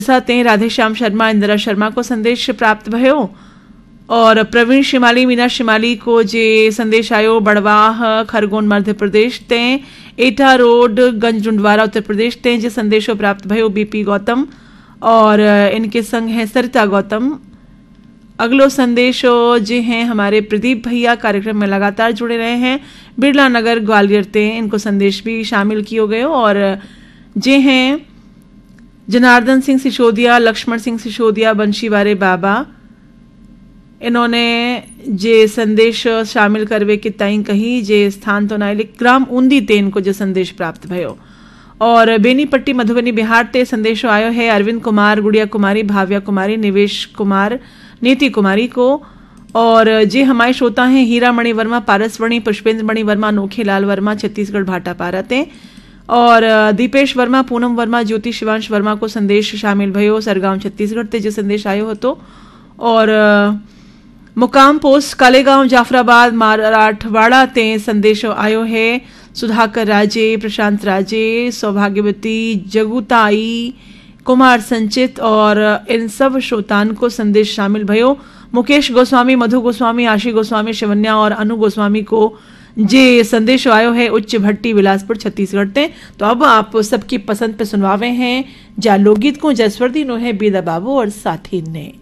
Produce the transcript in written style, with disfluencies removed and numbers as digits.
साथे राधेश्याम शर्मा इंदिरा शर्मा को संदेश प्राप्त भयो और प्रवीण शिमाली मीना शिमाली को जे संदेश आयो बड़वाह खरगोन मध्य प्रदेश ते एटा रोड गंज डुंडवारा उत्तर प्रदेश ते जे संदेशो प्राप्त भयो बीपी गौतम और इनके संग है सरिता गौतम। अगलो संदेश जे हैं हमारे प्रदीप भैया कार्यक्रम में लगातार जुड़े रहे हैं बिरला नगर ग्वालियर ते इनको संदेश भी शामिल किए गए और जे हैं जनार्दन सिंह सिसोदिया लक्ष्मण सिंह सिसोदिया बंशीवारे बाबा इन्होंने जे संदेश शामिल करवे के ताई कही जे स्थान तो नाइले ग्राम ऊंदी ते इनको जो संदेश प्राप्त भयो और बेनीपट्टी मधुबनी बिहार ते संदेश आयो है अरविंद कुमार गुड़िया कुमारी भाव्या कुमारी निवेश कुमार नीति कुमारी को और जे हमारे श्रोता हैं हीरा मणि वर्मा पारसवणी पुष्पेंद्र मणि वर्मा नोखेलाल वर्मा छत्तीसगढ़ भाटा पारते और दीपेश वर्मा पूनम वर्मा ज्योति शिवांश वर्मा को संदेश शामिल भयो सरगांव छत्तीसगढ़ ते जो संदेश आयो होतो और मुकाम पोस्ट कालेगांव जाफराबाद मराठवाड़ा ते संदेश आयो है सुधाकर राजे प्रशांत राजे सौभाग्यवती जगुताई कुमार संचित और इन सब श्रोतान को संदेश शामिल भयो मुकेश गोस्वामी मधु गोस्वामी आशी गोस्वामी शिवन्या और अनु गोस्वामी को जे संदेश आयो है उच्च भट्टी बिलासपुर छत्तीसगढ़ ते। तो अब आप सबकी पसंद पे सुनवावे हैं जा लोकगीत को जसवर्दी नो है बेदा बाबू और साथी ने।